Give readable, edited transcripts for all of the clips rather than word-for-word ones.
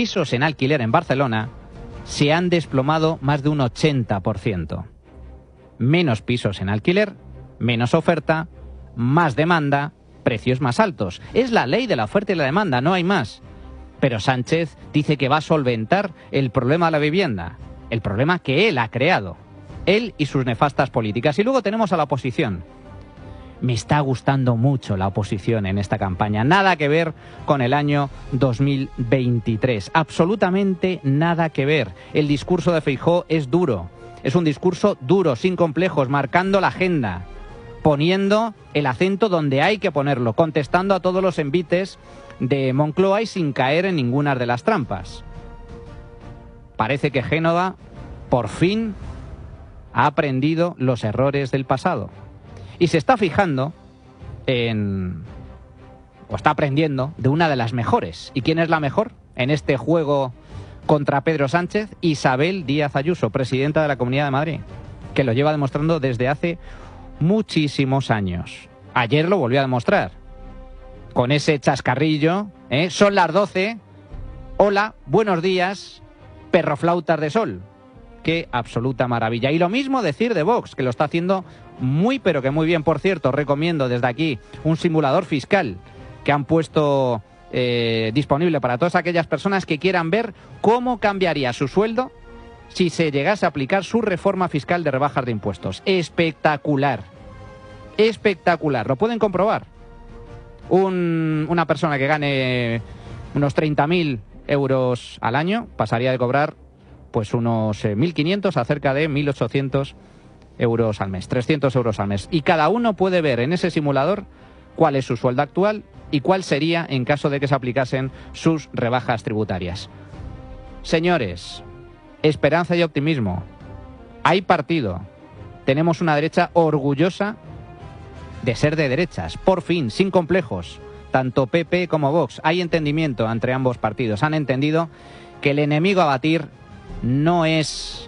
pisos en alquiler en Barcelona se han desplomado más de un 80%. Menos pisos en alquiler, menos oferta, más demanda, precios más altos. Es la ley de la oferta y la demanda, no hay más. Pero Sánchez dice que va a solventar el problema de la vivienda, el problema que él ha creado, él y sus nefastas políticas. Y luego tenemos a la oposición. Me está gustando mucho la oposición en esta campaña. Nada que ver con el año 2023. Absolutamente nada que ver. El discurso de Feijóo es duro. Es un discurso duro, sin complejos, marcando la agenda, poniendo el acento donde hay que ponerlo, contestando a todos los envites de Moncloa y sin caer en ninguna de las trampas. Parece que Génova, por fin, ha aprendido los errores del pasado. Y se está fijando o está aprendiendo de una de las mejores. ¿Y quién es la mejor en este juego contra Pedro Sánchez? Isabel Díaz Ayuso, presidenta de la Comunidad de Madrid, que lo lleva demostrando desde hace muchísimos años. Ayer lo volvió a demostrar, con ese chascarrillo, son las 12, hola, buenos días, perroflautas de sol. Qué absoluta maravilla. Y lo mismo decir de Vox, que lo está haciendo muy pero que muy bien. Por cierto, recomiendo desde aquí un simulador fiscal que han puesto disponible para todas aquellas personas que quieran ver cómo cambiaría su sueldo si se llegase a aplicar su reforma fiscal de rebajas de impuestos. Espectacular. Espectacular. Lo pueden comprobar. Una persona que gane unos 30.000 euros al año pasaría de cobrar pues unos 1.500 a cerca de 1.800 euros al mes, 300 euros al mes. Y cada uno puede ver en ese simulador cuál es su sueldo actual y cuál sería en caso de que se aplicasen sus rebajas tributarias. Señores, esperanza y optimismo. Hay partido. Tenemos una derecha orgullosa de ser de derechas, por fin, sin complejos. Tanto PP como Vox. Hay entendimiento entre ambos partidos. Han entendido que el enemigo a batir no es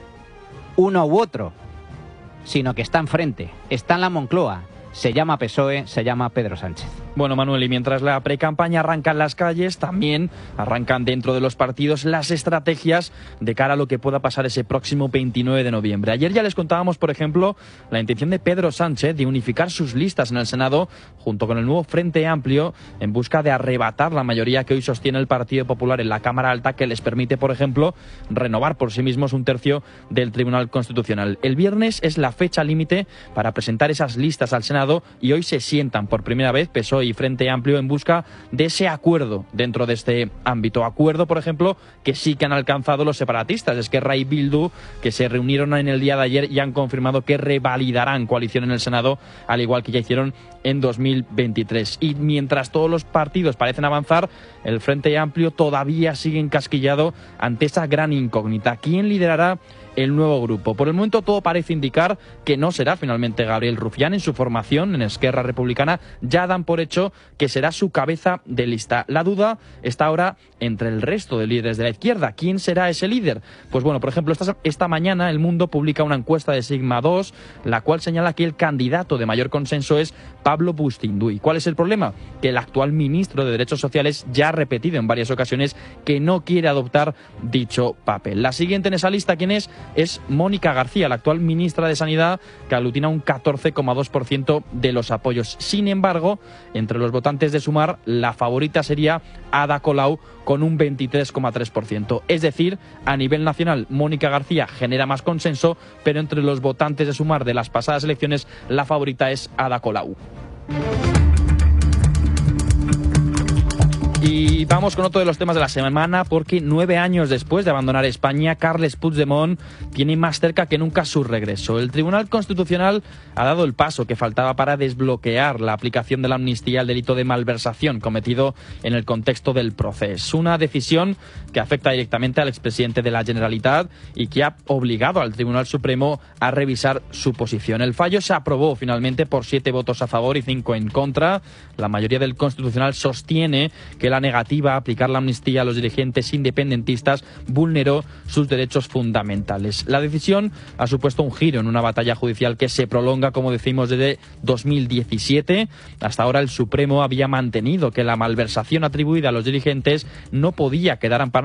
uno u otro, sino que está enfrente, está en la Moncloa, se llama PSOE, se llama Pedro Sánchez. Bueno, Manuel, y mientras la precampaña arranca en las calles, también arrancan dentro de los partidos las estrategias de cara a lo que pueda pasar ese próximo 29 de noviembre. Ayer ya les contábamos, por ejemplo, la intención de Pedro Sánchez de unificar sus listas en el Senado junto con el nuevo Frente Amplio en busca de arrebatar la mayoría que hoy sostiene el Partido Popular en la Cámara Alta, que les permite, por ejemplo, renovar por sí mismos un tercio del Tribunal Constitucional. El viernes es la fecha límite para presentar esas listas al Senado y hoy se sientan por primera vez PSOE y Frente Amplio en busca de ese acuerdo dentro de este ámbito. Acuerdo, por ejemplo, que sí que han alcanzado los separatistas, Esquerra y Bildu, que se reunieron en el día de ayer y han confirmado que revalidarán coalición en el Senado, al igual que ya hicieron en 2023. Y mientras todos los partidos parecen avanzar, el Frente Amplio todavía sigue encasquillado ante esa gran incógnita. ¿Quién liderará el nuevo grupo? Por el momento todo parece indicar que no será finalmente Gabriel Rufián. En su formación, en Esquerra Republicana, ya dan por hecho que será su cabeza de lista. La duda está ahora entre el resto de líderes de la izquierda. ¿Quién será ese líder? Pues bueno, por ejemplo, esta mañana El Mundo publica una encuesta de Sigma 2, la cual señala que el candidato de mayor consenso es Pablo Bustinduy. ¿Cuál es el problema? Que el actual ministro de Derechos Sociales ya ha repetido en varias ocasiones que no quiere adoptar dicho papel. La siguiente en esa lista, ¿quién es? Es Mónica García, la actual ministra de Sanidad, que aglutina un 14,2% de los apoyos. Sin embargo, entre los votantes de Sumar, la favorita sería Ada Colau, con un 23,3%. Es decir, a nivel nacional, Mónica García genera más consenso, pero entre los votantes de Sumar de las pasadas elecciones, la favorita es Ada Colau. Y vamos con otro de los temas de la semana, porque 9 años después de abandonar España, Carles Puigdemont tiene más cerca que nunca su regreso. El Tribunal Constitucional ha dado el paso que faltaba para desbloquear la aplicación de la amnistía al delito de malversación cometido en el contexto del proceso. Una decisión que afecta directamente al expresidente de la Generalitat y que ha obligado al Tribunal Supremo a revisar su posición. El fallo se aprobó finalmente por 7 votos a favor y 5 en contra. La mayoría del Constitucional sostiene que la negativa a aplicar la amnistía a los dirigentes independentistas vulneró sus derechos fundamentales. La decisión ha supuesto un giro en una batalla judicial que se prolonga, como decimos, desde 2017. Hasta ahora el Supremo había mantenido que la malversación atribuida a los dirigentes no podía quedar amparada